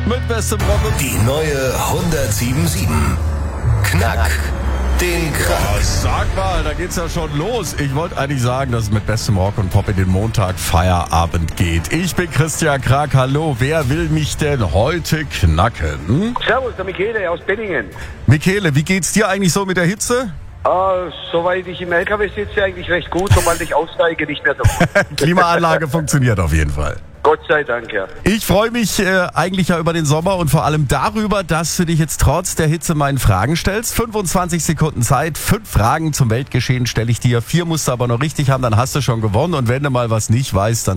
Mit bestem Rock. Die neue 107.7. Knack den Krack. Sag mal, da geht's ja schon los. Ich wollte eigentlich sagen, dass es mit bestem Rock und Pop in den Montag Feierabend geht. Ich bin Christian Krack. Hallo, wer will mich denn heute knacken? Servus, der Michele aus Benningen. Michele, wie geht's dir eigentlich so mit der Hitze? Soweit ich im LKW sitze, eigentlich recht gut. Sobald ich aussteige, nicht mehr so gut. Klimaanlage funktioniert auf jeden Fall. Gott sei Dank, ja. Ich freue mich eigentlich ja über den Sommer und vor allem darüber, dass du dich jetzt trotz der Hitze meinen Fragen stellst. 25 Sekunden Zeit, 5 Fragen zum Weltgeschehen stelle ich dir. 4 musst du aber noch richtig haben, dann hast du schon gewonnen. Und wenn du mal was nicht weißt, dann